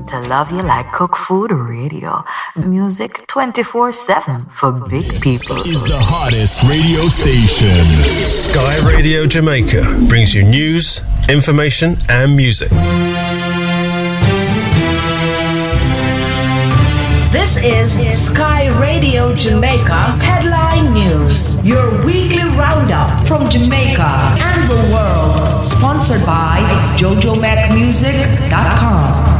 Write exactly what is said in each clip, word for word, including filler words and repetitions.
to Love You Like Cook Food Radio. Music twenty-four seven for big people. Is the hottest radio station. Sky Radio Jamaica brings you news, information, and music. This is Sky Radio Jamaica Headline News, your weekly roundup from Jamaica and the world, sponsored by Jojo Mac Music dot com.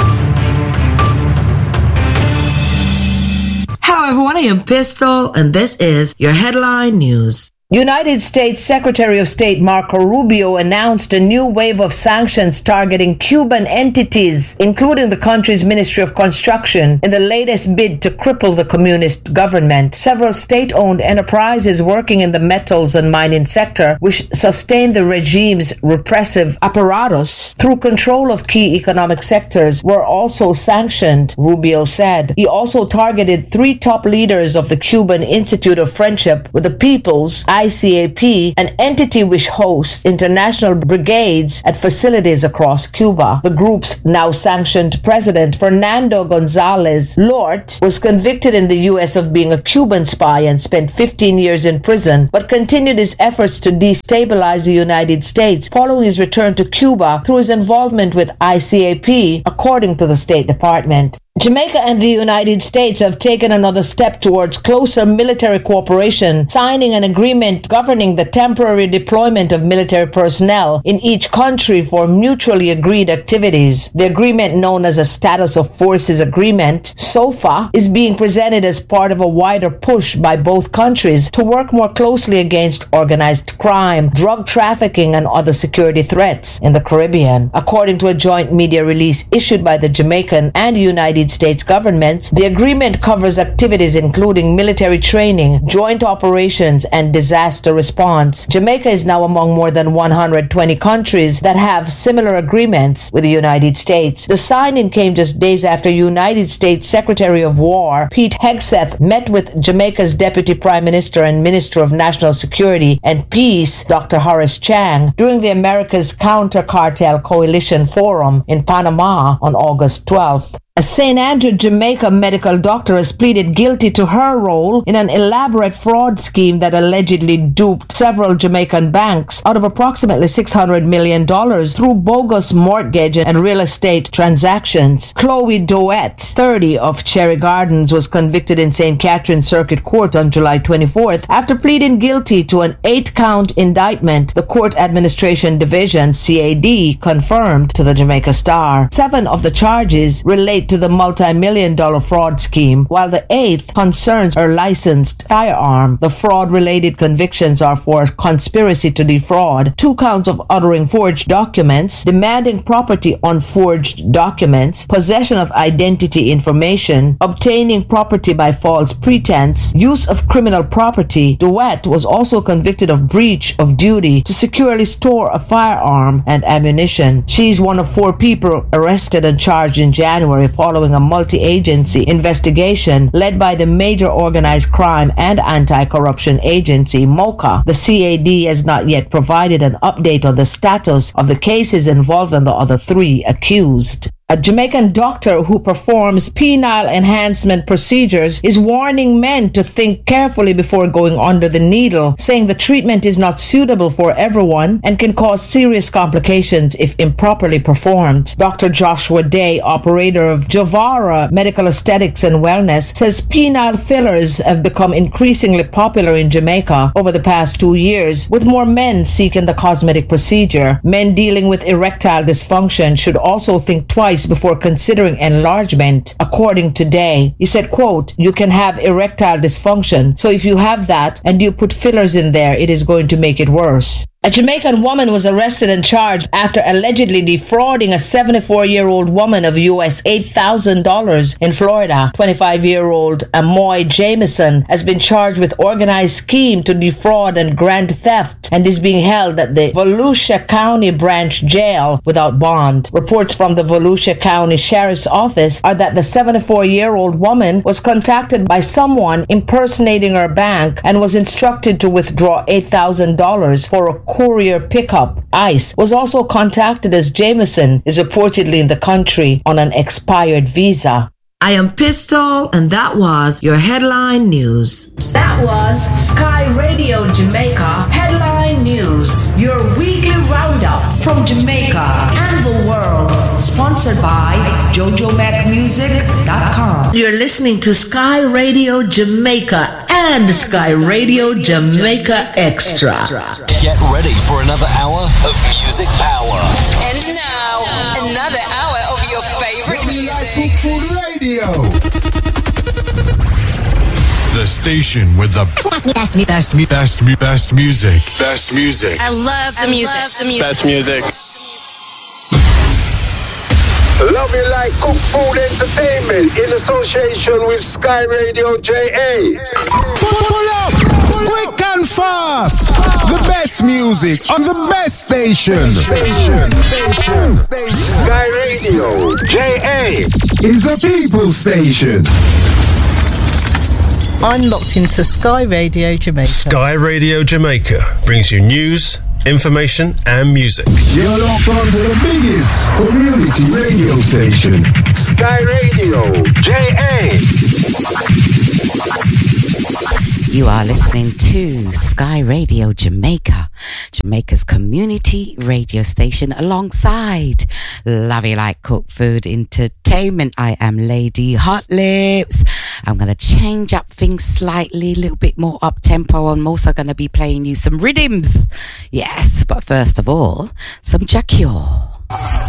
Hello everyone, I am Pistol, and this is your Headline News. United States Secretary of State Marco Rubio announced a new wave of sanctions targeting Cuban entities, including the country's Ministry of Construction, in the latest bid to cripple the communist government. Several state-owned enterprises working in the metals and mining sector, which sustained the regime's repressive apparatus through control of key economic sectors, were also sanctioned, Rubio said. He also targeted three top leaders of the Cuban Institute of Friendship with the Peoples, I C A P, an entity which hosts international brigades at facilities across Cuba. The group's now sanctioned president, Fernando Gonzalez Lort, was convicted in the U S of being a Cuban spy and spent fifteen years in prison, but continued his efforts to destabilize the United States following his return to Cuba through his involvement with I C A P, according to the State Department. Jamaica and the United States have taken another step towards closer military cooperation, signing an agreement governing the temporary deployment of military personnel in each country for mutually agreed activities. The agreement, known as a Status of Forces Agreement, SOFA, is being presented as part of a wider push by both countries to work more closely against organized crime, drug trafficking, and other security threats in the Caribbean. According to a joint media release issued by the Jamaican and United States governments, the agreement covers activities including military training, joint operations, and disaster response. Jamaica is now among more than one hundred twenty countries that have similar agreements with the United States. The signing came just days after United States Secretary of War Pete Hegseth met with Jamaica's Deputy Prime Minister and Minister of National Security and Peace, Doctor Horace Chang, during the America's Counter Cartel Coalition Forum in Panama on August twelfth. A Saint Andrew, Jamaica medical doctor has pleaded guilty to her role in an elaborate fraud scheme that allegedly duped several Jamaican banks out of approximately six hundred million dollars through bogus mortgage and real estate transactions. Chloe Doet, thirty, of Cherry Gardens, was convicted in Saint Catherine Circuit Court on July twenty-fourth after pleading guilty to an eight-count indictment, the Court Administration Division, C A D, confirmed to the Jamaica Star. Seven of the charges relate to the multi-million dollar fraud scheme, while the eighth concerns her licensed firearm. The fraud-related convictions are for conspiracy to defraud, two counts of uttering forged documents, demanding property on forged documents, possession of identity information, obtaining property by false pretense, use of criminal property. Duet was also convicted of breach of duty to securely store a firearm and ammunition. She's one of four people arrested and charged in January following a multi-agency investigation led by the major organized crime and anti-corruption agency, MOCA. The C A D has not yet provided an update on the status of the cases involving the other three accused. A Jamaican doctor who performs penile enhancement procedures is warning men to think carefully before going under the needle, saying the treatment is not suitable for everyone and can cause serious complications if improperly performed. Doctor Joshua Day, operator of Jovara Medical Aesthetics and Wellness, says penile fillers have become increasingly popular in Jamaica over the past two years, with more men seeking the cosmetic procedure. Men dealing with erectile dysfunction should also think twice before considering enlargement, according to Day. He said, quote, "You can have erectile dysfunction, so if you have that and you put fillers in there, it is going to make it worse." A Jamaican woman was arrested and charged after allegedly defrauding a seventy-four-year-old woman of U S eight thousand dollars in Florida. twenty-five-year-old Amoy Jameson has been charged with organized scheme to defraud and grand theft and is being held at the Volusia County Branch Jail without bond. Reports from the Volusia County Sheriff's Office are that the seventy-four-year-old woman was contacted by someone impersonating her bank and was instructed to withdraw eight thousand dollars for a courier pickup, ICE, was also contacted as Jameson is reportedly in the country on an expired visa. I am Pistol, and that was your headline news. That was Sky Radio Jamaica Headline News, your weekly roundup from Jamaica and the world, sponsored by Jojo Mac Music dot com. You're listening to Sky Radio Jamaica and Sky Radio Jamaica Extra. Get ready for another hour of music power. And now, another hour of your favorite music. Radio. The station with the best, best, best, best, best music. Best music. I love the music. Love the music. Best music. Love You Like Cook Food Entertainment in association with Sky Radio J A. Pull up, quick and fast. The best music on the best station. Station, station, station. Sky Radio J A is the people station. I'm locked into Sky Radio Jamaica. Sky Radio Jamaica brings you news, information and music. You're locked onto the biggest community radio station. Sky Radio J A. You are listening to Sky Radio Jamaica, Jamaica's community radio station, alongside Love You Like Cook Food Entertainment. I am Lady Hot Lips. I'm going to change up things slightly, a little bit more up tempo. I'm also going to be playing you some rhythms. Yes, but first of all, some Jacure.